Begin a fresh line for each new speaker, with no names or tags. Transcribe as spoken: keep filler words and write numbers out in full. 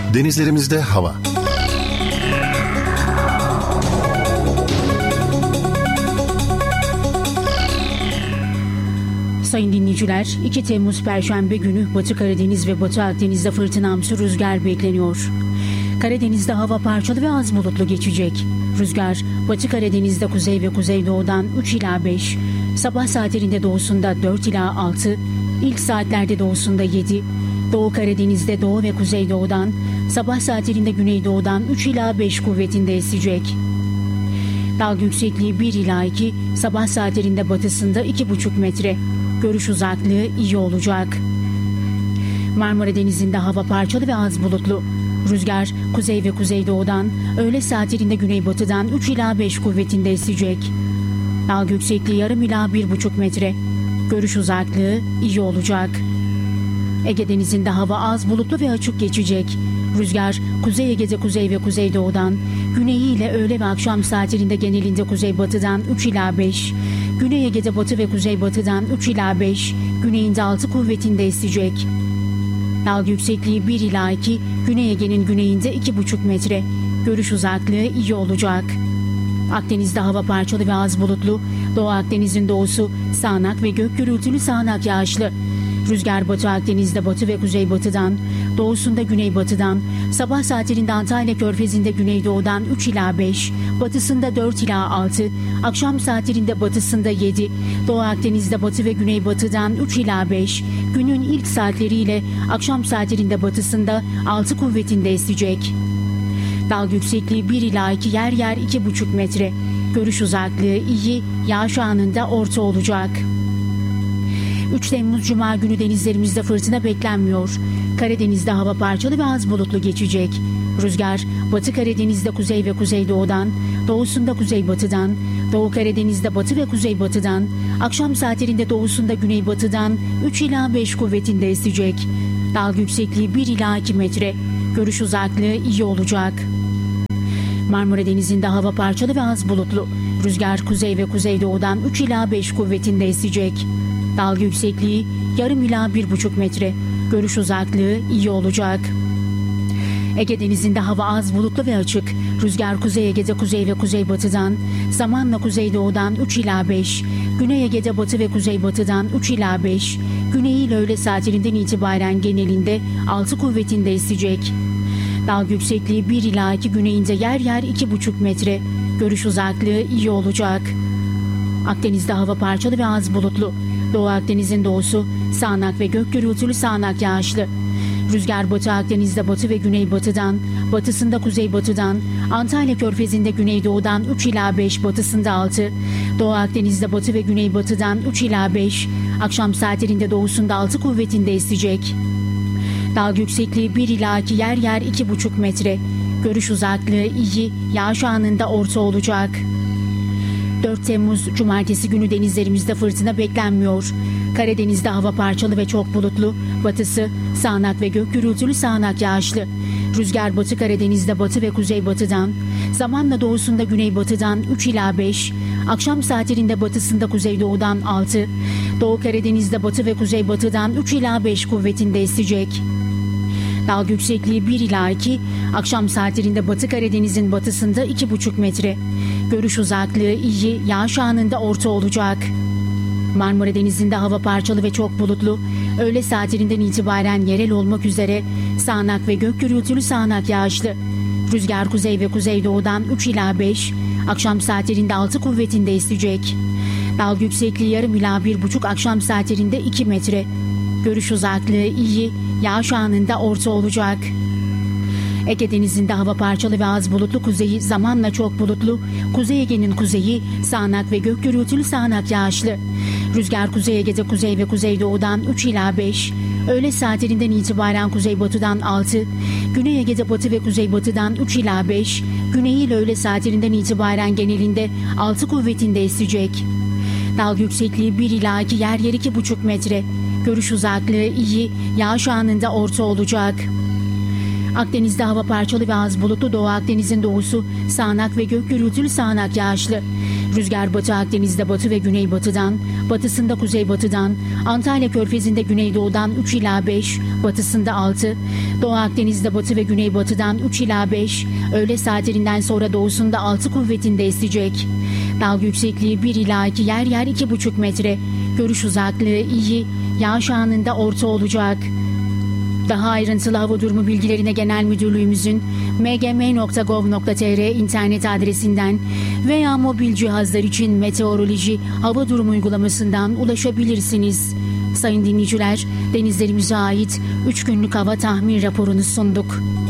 Denizlerimizde hava.
Sayın dinleyiciler, iki Temmuz Perşembe günü Batı Karadeniz ve Batı Akdeniz'de fırtınamsı rüzgar bekleniyor. Karadeniz'de hava parçalı ve az bulutlu geçecek. Rüzgar, Batı Karadeniz'de kuzey ve kuzeydoğudan üç ila beş, sabah saatlerinde doğusunda dört ila altı, ilk saatlerde doğusunda yedi, Doğu Karadeniz'de doğu ve kuzeydoğudan, sabah saatlerinde güneydoğudan üç ila beş kuvvetinde esecek. Dalga yüksekliği bir ila iki, sabah saatlerinde batısında iki buçuk metre. Görüş uzaklığı iyi olacak. Marmara Denizi'nde hava parçalı ve az bulutlu. Rüzgar kuzey ve kuzeydoğudan, öğle saatlerinde güneybatıdan üç ila beş kuvvetinde esecek. Dalga yüksekliği yarım ila bir buçuk metre. Görüş uzaklığı iyi olacak. Ege Denizi'nde hava az bulutlu ve açık geçecek. Rüzgar Kuzey Ege'de kuzey ve kuzeydoğudan, güneyi ile öğle ve akşam saatlerinde genelinde kuzeybatıdan üç ila beş, Güney Ege'de batı ve kuzeybatıdan üç ila beş, güneyinde altı kuvvetinde esecek. Dalga yüksekliği bir ila iki, Güney Ege'nin güneyinde iki buçuk metre. Görüş uzaklığı iyi olacak. Akdeniz'de hava parçalı ve az bulutlu. Doğu Akdeniz'in doğusu sağanak ve gök gürültülü sağanak yağışlı. Rüzgar Batı Akdeniz'de batı ve kuzeybatıdan, doğusunda güneybatıdan, sabah saatlerinde Antalya Körfezi'nde güneydoğudan üç ila beş, batısında dört ila altı, akşam saatlerinde batısında yedi, Doğu Akdeniz'de batı ve güneybatıdan üç ila beş, günün ilk saatleriyle akşam saatlerinde batısında altı kuvvetinde esecek. Dalga yüksekliği bir ila iki, yer yer iki buçuk metre. Görüş uzaklığı iyi, yağış anında orta olacak. üç Temmuz Cuma günü denizlerimizde fırtına beklenmiyor. Karadeniz'de hava parçalı ve az bulutlu geçecek. Rüzgar Batı Karadeniz'de kuzey ve kuzeydoğudan, doğusunda kuzeybatıdan, Doğu Karadeniz'de batı ve kuzeybatıdan, akşam saatlerinde doğusunda güneybatıdan üç ila beş kuvvetinde esecek. Dalga yüksekliği bir ila iki metre. Görüş uzaklığı iyi olacak. Marmara Denizi'nde hava parçalı ve az bulutlu. Rüzgar kuzey ve kuzeydoğudan üç ila beş kuvvetinde esecek. Dalga yüksekliği yarım ila bir buçuk metre. Görüş uzaklığı iyi olacak. Ege Denizi'nde hava az bulutlu ve açık. Rüzgar Kuzey Ege'de kuzey ve kuzeybatıdan, zamanla kuzeydoğudan üç ila beş, Güney Ege'de batı ve kuzeybatıdan üç ila beş, güneyi ile öğle saatlerinden itibaren genelinde altı kuvvetinde esecek. Dalga yüksekliği bir ila iki, güneyinde yer yer iki buçuk metre. Görüş uzaklığı iyi olacak. Akdeniz'de hava parçalı ve az bulutlu. Doğu Akdeniz'in doğusu sağanak ve gök gürültülü sağanak yağışlı. Rüzgar Batı Akdeniz'de batı ve güneybatıdan, batısında kuzeybatıdan, Antalya Körfezi'nde güneydoğudan üç ila beş, batısında altı, Doğu Akdeniz'de batı ve güneybatıdan üç ila beş, akşam saatlerinde doğusunda altı kuvvetinde esecek. Dalga yüksekliği bir ila iki, yer yer iki buçuk metre. Görüş uzaklığı iyi, yağış anında orta olacak. dört Temmuz Cumartesi günü denizlerimizde fırtına beklenmiyor. Karadeniz'de hava parçalı ve çok bulutlu. Batısı sağanak ve gök gürültülü sağanak yağışlı. Rüzgar Batı Karadeniz'de batı ve kuzeybatıdan, zamanla doğusunda güneybatıdan üç ila beş, akşam saatlerinde batısında kuzeydoğudan altı, Doğu Karadeniz'de batı ve kuzeybatıdan üç ila beş kuvvetinde esecek. Dalga yüksekliği bir ila iki, akşam saatlerinde Batı Karadeniz'in batısında iki buçuk metre. Görüş uzaklığı iyi, yağış anında orta olacak. Marmara Denizi'nde hava parçalı ve çok bulutlu. Öğle saatlerinden itibaren yerel olmak üzere sağanak ve gök gürültülü sağanak yağışlı. Rüzgar kuzey ve kuzeydoğudan üç ila beş, akşam saatlerinde altı kuvvetinde esecek. Dalga yüksekliği yarım ila bir buçuk, akşam saatlerinde iki metre. Görüş uzaklığı iyi, yağış anında orta olacak. Ege Denizi'nde hava parçalı ve az bulutlu, kuzeyi zamanla çok bulutlu. Kuzey Ege'nin kuzeyi sağanak ve gök gürültülü sağanak yağışlı. Rüzgar Kuzey Ege'de kuzey ve kuzeydoğudan üç ila beş, öğle saatlerinden itibaren kuzeybatıdan altı, Güney Ege'de batı ve kuzeybatıdan üç ila beş, güneyi ile öğle saatlerinden itibaren genelinde altı kuvvetinde esecek. Dalga yüksekliği bir ila iki, yer yer iki buçuk metre. Görüş uzaklığı iyi, yağış anında orta olacak. Akdeniz'de hava parçalı ve az bulutlu. Doğu Akdeniz'in doğusu sağanak ve gök gürültülü sağanak yağışlı. Rüzgar Batı Akdeniz'de batı ve güneybatıdan, batısında kuzeybatıdan, Antalya Körfezi'nde güneydoğudan üç ila beş, batısında altı, Doğu Akdeniz'de batı ve güneybatıdan üç ila beş, öğle saatlerinden sonra doğusunda altı kuvvetinde esecek. Dalga yüksekliği bir ila iki, yer yer iki buçuk metre. Görüş uzaklığı iyi, yağış anında orta olacak. Daha ayrıntılı hava durumu bilgilerine Genel Müdürlüğümüzün m g m nokta gov nokta t r internet adresinden veya mobil cihazlar için meteoroloji hava durumu uygulamasından ulaşabilirsiniz. Sayın dinleyiciler, denizlerimize ait üç günlük hava tahmin raporunu sunduk.